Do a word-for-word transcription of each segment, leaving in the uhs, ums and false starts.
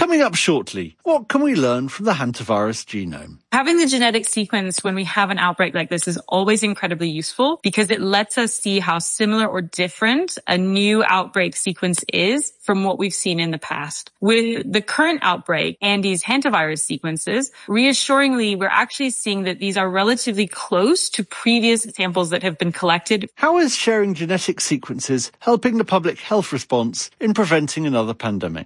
Coming up shortly, what can we learn from the hantavirus genome? Having the genetic sequence when we have an outbreak like this is always incredibly useful because it lets us see how similar or different a new outbreak sequence is from what we've seen in the past. With the current outbreak and these hantavirus sequences, reassuringly, we're actually seeing that these are relatively close to previous samples that have been collected. How is sharing genetic sequences helping the public health response in preventing another pandemic?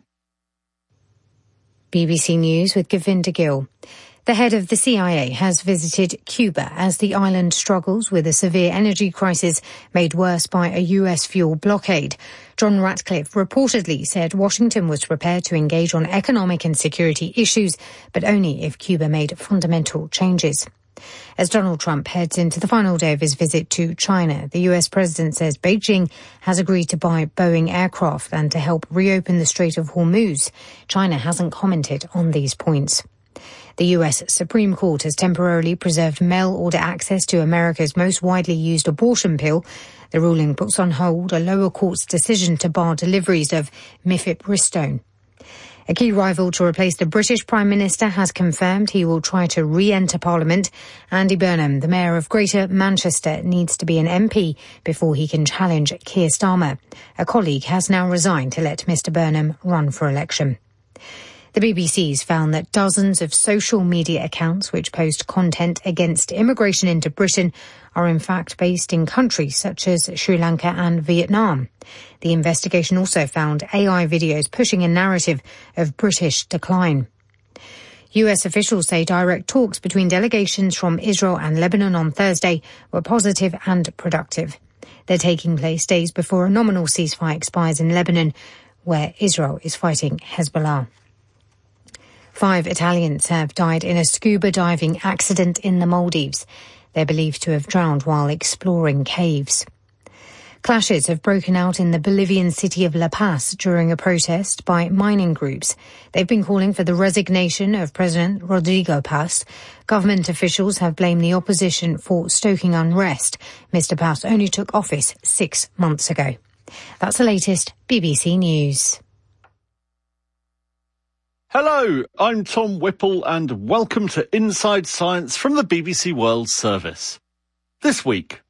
B B C News with Govinda Gill. The head of the C I A has visited Cuba as the island struggles with a severe energy crisis made worse by a U S fuel blockade. John Ratcliffe reportedly said Washington was prepared to engage on economic and security issues, but only if Cuba made fundamental changes. As Donald Trump heads into the final day of his visit to China, the U S president says Beijing has agreed to buy Boeing aircraft and to help reopen the Strait of Hormuz. China hasn't commented on these points. The U S Supreme Court has temporarily preserved mail-order access to America's most widely used abortion pill. The ruling puts on hold a lower court's decision to bar deliveries of mifepristone. A key rival to replace the British Prime Minister has confirmed he will try to re-enter Parliament. Andy Burnham, the Mayor of Greater Manchester, needs to be an M P before he can challenge Keir Starmer. A colleague has now resigned to let Mr Burnham run for election. The B B C's found that dozens of social media accounts which post content against immigration into Britain are in fact based in countries such as Sri Lanka and Vietnam. The investigation also found A I videos pushing a narrative of British decline. U S officials say direct talks between delegations from Israel and Lebanon on Thursday were positive and productive. They're taking place days before a nominal ceasefire expires in Lebanon, where Israel is fighting Hezbollah. Five Italians have died in a scuba diving accident in the Maldives. They're believed to have drowned while exploring caves. Clashes have broken out in the Bolivian city of La Paz during a protest by mining groups. They've been calling for the resignation of President Rodrigo Paz. Government officials have blamed the opposition for stoking unrest. Mister Paz only took office six months ago. That's the latest B B C News. Hello, I'm Tom Whipple and welcome to Inside Science from the B B C World Service. This week,